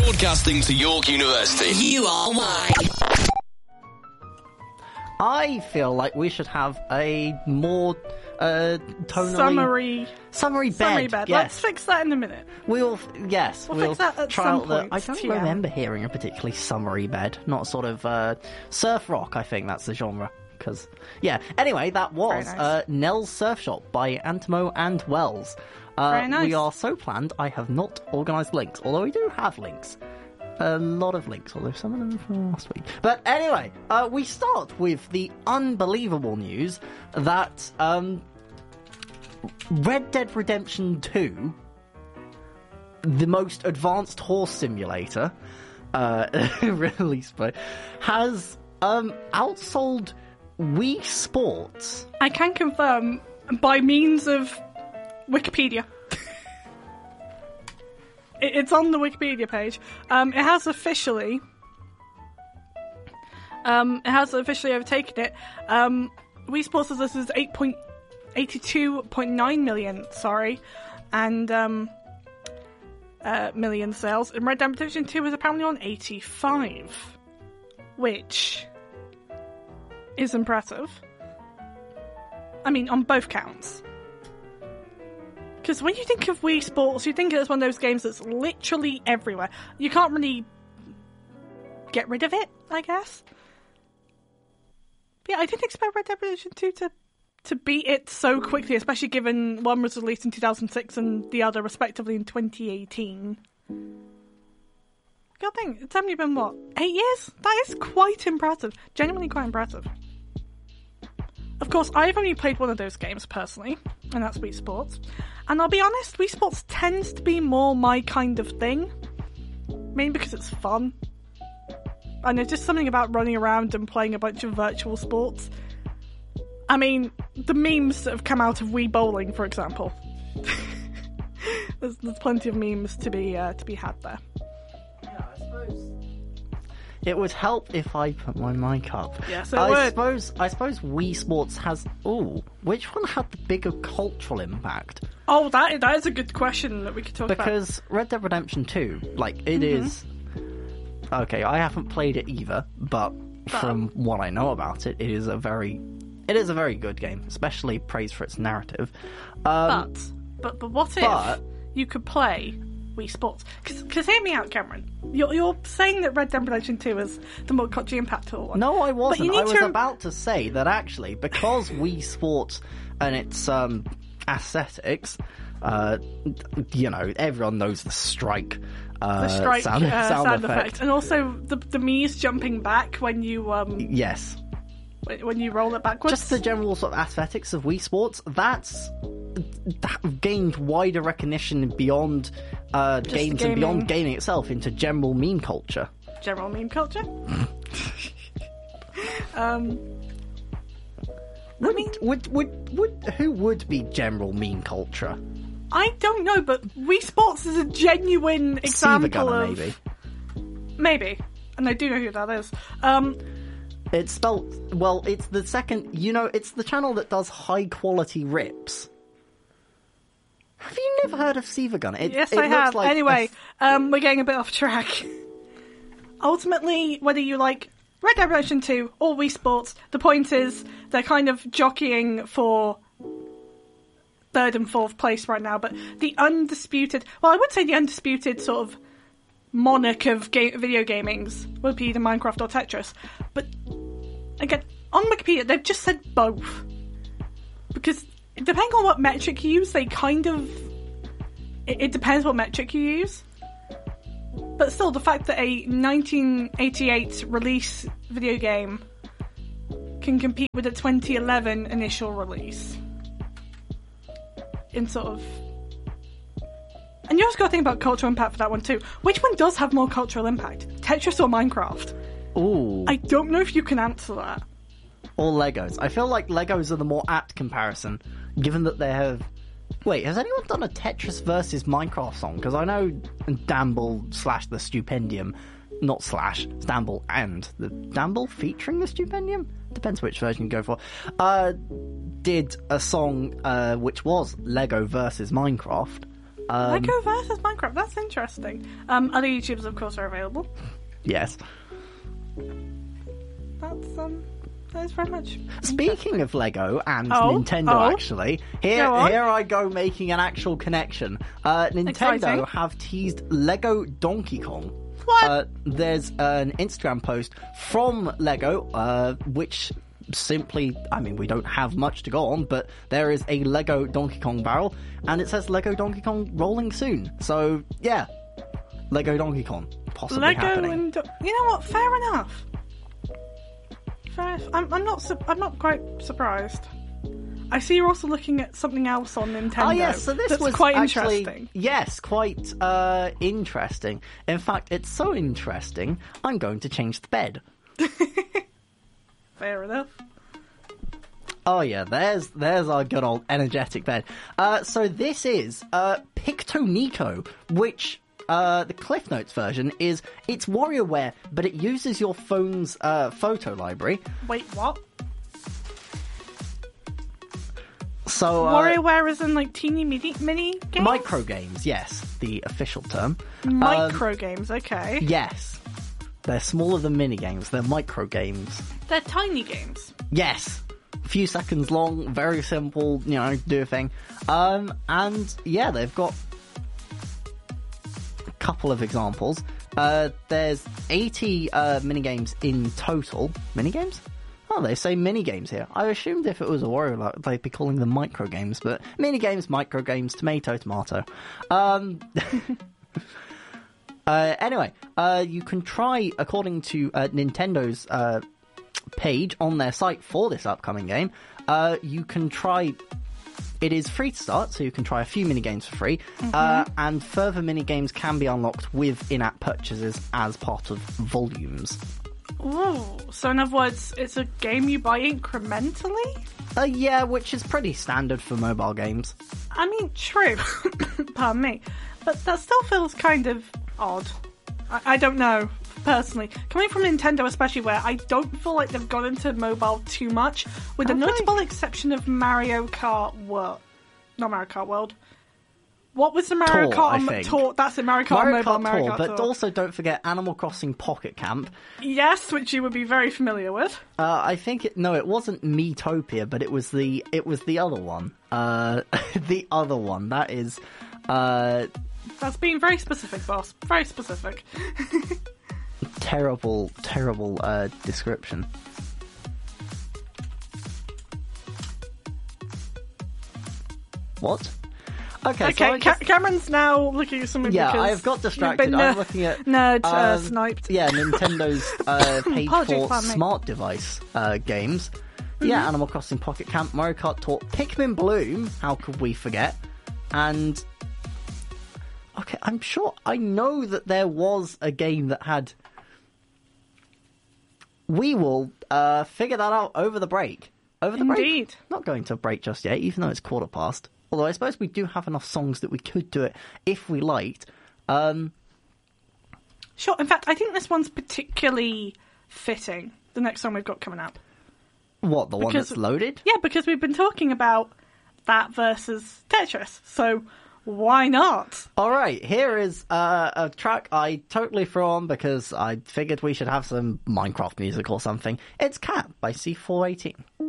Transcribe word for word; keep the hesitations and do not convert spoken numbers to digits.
Broadcasting to York University. You are why. I feel like we should have a more uh, tonally... Summary. Summary bed. Summary bed. Yes. Let's fix that in a minute. We'll, yes, We'll we'll, fix that at try some out the... point, I don't T M. remember hearing a particularly summery bed. Not sort of uh, surf rock, I think that's the genre. Because, yeah. Anyway, that was Very nice. uh, Nell's Surf Shop by Antimo and Wells. Uh, Very nice. We are so planned. I have not organised links, although we do have links. A lot of links, although some of them are from last week. But anyway, uh, we start with the unbelievable news that um, Red Dead Redemption two, the most advanced horse simulator uh, released by, has um, outsold Wii Sports. I can confirm by means of Wikipedia. It- It's on the Wikipedia page. Um, it has officially, um, it has officially overtaken it. Um, Wii Sports says this is eight point eighty-two point nine million. Sorry, and um, uh, million sales. And Red Dead Redemption two is apparently on eighty-five, which is impressive. I mean, on both counts. Because when you think of Wii Sports, you think it's one of those games that's literally everywhere. You can't really get rid of it, I guess. But yeah, I didn't expect Red Dead Redemption two to, to beat it so quickly, especially given one was released in two thousand six and the other, respectively, in twenty eighteen. God dang, it's only been, what, eight years? That is quite impressive. Genuinely quite impressive. Of course, I've only played one of those games, personally, and that's Wii Sports. And I'll be honest, Wii Sports tends to be more my kind of thing. Mainly because it's fun. And there's just something about running around and playing a bunch of virtual sports. I mean, the memes that have come out of Wii Bowling, for example. there's, there's plenty of memes to be uh, to be had there. Yeah, I suppose it would help if I put my mic up. Yes, it I would. suppose. I suppose Wii Sports has. Ooh, which one had the bigger cultural impact? Oh, that that is a good question that we could talk about. Because Red Dead Redemption two, like, it Mm-hmm. is... Okay, I haven't played it either, but from what I know about it, it is a very... It is a very good game, especially praised for its narrative. Um, But, but, but what if but- you could play Wii Sports? Because hear me out, Cameron. You're, you're saying that Red Dead Redemption two is the more culturally impactful one. No, I But wasn't. you need I was to... about to say that actually, because Wii Sports and its um, aesthetics, uh, you know, everyone knows the strike. Uh, the strike sound, uh, sound, sound effect. effect, and also the the Mii's jumping back when you um Yes. when when you roll it backwards. Just the general sort of aesthetics of Wii Sports, that's that gained wider recognition beyond uh, games and gaming. beyond gaming itself into general meme culture. general meme culture. um, Would, I mean, would, would, would, who would be general meme culture? I don't know, but Wii Sports is a genuine example Gunner, of maybe. maybe, and I do know who that is. Um, It's spelled, well, it's the second, you know, it's the channel that does high quality rips. Have you never heard of Siva Gunner? It, yes, it I looks have. like Anyway, a- um, we're getting a bit off track. Ultimately, whether you like Red Dead Redemption two or Wii Sports, the point is they're kind of jockeying for third and fourth place right now, but the undisputed, well, I would say the undisputed sort of monarch of ga- video gamings would be either Minecraft or Tetris. But again, on Wikipedia, they've just said both. Because depending on what metric you use, they kind of... It, it depends what metric you use. But still, the fact that a nineteen eighty-eight release video game can compete with a twenty eleven initial release in sort of... And you also got to think about cultural impact for that one too. Which one does have more cultural impact? Tetris or Minecraft? Ooh. I don't know if you can answer that. Or Legos. I feel like Legos are the more apt comparison, given that they have... Wait, has anyone done a Tetris versus Minecraft song? Because I know Damble slash the Stupendium, not slash, Damble and the Damble featuring the Stupendium? Depends which version you go for. Uh, did a song uh, which was Lego versus Minecraft. Um, Lego versus Minecraft. That's interesting. Um, other YouTubers, of course, are available. yes. That's um, that is very much. Speaking of Lego and Oh, Nintendo, oh. actually, here Go on. here I go making an actual connection. Uh, Nintendo Exciting. have teased Lego Donkey Kong. What? Uh, there's an Instagram post from Lego, uh, which simply, I mean, we don't have much to go on, but there is a Lego Donkey Kong barrel, and it says Lego Donkey Kong rolling soon. So, yeah, Lego Donkey Kong possibly Lego happening. and Do- you know what? Fair enough. Fair enough. I'm, I'm not. Su- I'm not quite surprised. I see you're also looking at something else on Nintendo. Oh yes, so this that's was quite actually, interesting. Yes, quite uh, interesting. In fact, it's so interesting, I'm going to change the bed. Fair enough. Oh yeah, there's there's our good old energetic bed. Uh, so this is uh, Pictonico, which uh, the Cliff Notes version is it's WarioWare, but it uses your phone's uh, photo library. Wait, what? So uh, WarioWare is in like teeny mini mini games. micro games, yes, the official term. Micro Um, games. Okay. yes, they're smaller than mini games. They're micro games. They're tiny games. Yes. A few seconds long, very simple, you know, do a thing. Um, and yeah, they've got a couple of examples. Uh, there's eighty uh, minigames in total. Minigames? Oh, they say minigames here. I assumed if it was a Wario, like, they'd be calling them micro games, but minigames, micro games, tomato, tomato. Um, uh, anyway, uh, you can try, according to uh, Nintendo's uh, page on their site for this upcoming game, uh, you can try. It is free to start, so you can try a few minigames for free, Mm-hmm. uh, and further minigames can be unlocked with in-app purchases as part of volumes. Ooh. So in other words, it's a game you buy incrementally? Uh, yeah, which is pretty standard for mobile games. I mean, true. Pardon me. But that still feels kind of odd. I, I don't know, personally. Coming from Nintendo especially, where I don't feel like they've gone into mobile too much, with the Have they? notable exception of Mario Kart World. Not Mario Kart World. What was the Mario Tour, Kart I on think. Tour? That's it, Mario Kart Mario Mobile, Kart Mario Tour, Kart but Tour. also don't forget Animal Crossing Pocket Camp. Yes, which you would be very familiar with. Uh, I think it, no, it wasn't Miitopia, but it was the it was the other one. Uh, the other one that is. Uh, That's being very specific, boss. Very specific. terrible, terrible uh, description. What? Okay, so Okay, I Ca- guess- Cameron's now looking at something yeah, because I've got you've distracted. been, I'm uh, looking at nerd uh, um, sniped. Yeah, Nintendo's uh, page Apologies, for pardon me. smart device uh, games. Mm-hmm. Yeah, Animal Crossing Pocket Camp, Mario Kart Tour, Pikmin Bloom. How could we forget? And okay, I'm sure I know that there was a game that had. We will uh, figure that out over the break. Over the break. Indeed. Not going to break just yet, even though it's quarter past. Although I suppose we do have enough songs that we could do it if we liked. Um, Sure. In fact, I think this one's particularly fitting. The next song we've got coming up. what, the one Because- that's loaded? Yeah, because we've been talking about that versus Tetris. So why not? Alright, here is uh, a track I totally threw on because I figured we should have some Minecraft music or something. It's Cat by C four eighteen.